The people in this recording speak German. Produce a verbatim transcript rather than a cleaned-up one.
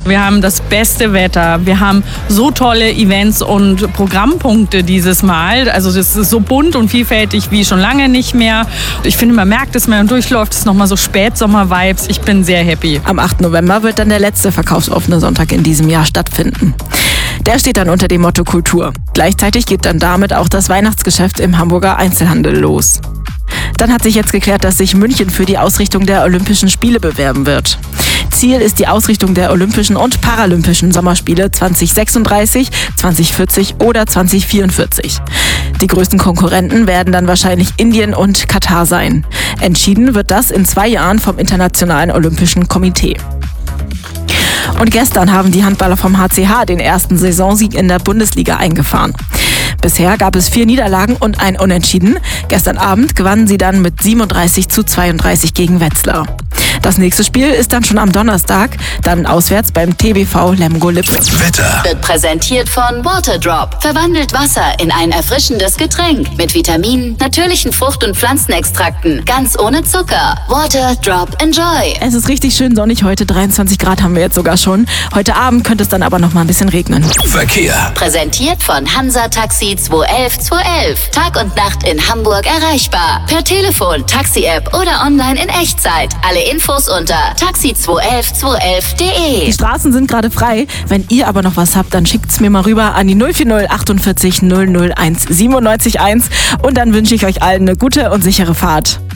Wir haben das beste Wetter. Wir haben so tolle Events und Programmpunkte dieses Mal. Also das ist so bunt und vielfältig wie schon lange nicht mehr. Ich finde, man merkt es, wenn man durchläuft, es ist nochmal so Spätsommer-Vibes. Ich bin sehr happy. Am achten November wird dann der letzte verkaufsoffene Sonntag in diesem Jahr stattfinden. Der steht dann unter dem Motto Kultur. Gleichzeitig geht dann damit auch das Weihnachtsgeschäft im Hamburger Einzelhandel los. Dann hat sich jetzt geklärt, dass sich München für die Ausrichtung der Olympischen Spiele bewerben wird. Ziel ist die Ausrichtung der Olympischen und Paralympischen Sommerspiele zwanzig sechsunddreißig, zwanzig vierzig oder zwanzig vierundvierzig. Die größten Konkurrenten werden dann wahrscheinlich Indien und Katar sein. Entschieden wird das in zwei Jahren vom Internationalen Olympischen Komitee. Und gestern haben die Handballer vom H C H den ersten Saisonsieg in der Bundesliga eingefahren. Bisher gab es vier Niederlagen und ein Unentschieden. Gestern Abend gewannen sie dann mit siebenunddreißig zu zweiunddreißig gegen Wetzlar. Das nächste Spiel ist dann schon am Donnerstag, dann auswärts beim T B V Lemgo-Lippe. Wetter wird präsentiert von Waterdrop. Verwandelt Wasser in ein erfrischendes Getränk mit Vitaminen, natürlichen Frucht- und Pflanzenextrakten, ganz ohne Zucker. Waterdrop Enjoy. Es ist richtig schön sonnig heute, dreiundzwanzig Grad haben wir jetzt sogar schon. Heute Abend könnte es dann aber noch mal ein bisschen regnen. Verkehr. Präsentiert von Hansa Taxi zwei elf zwei elf. Tag und Nacht in Hamburg erreichbar. Per Telefon, Taxi-App oder online in Echtzeit. Alle Infos unter taxi zwei elf zwei elf punkt de. Die Straßen sind gerade frei. Wenn ihr aber noch was habt, dann schickt's mir mal rüber an die null vier null achtundvierzig null null eins siebenundneunzig eins und dann wünsche ich euch allen eine gute und sichere Fahrt.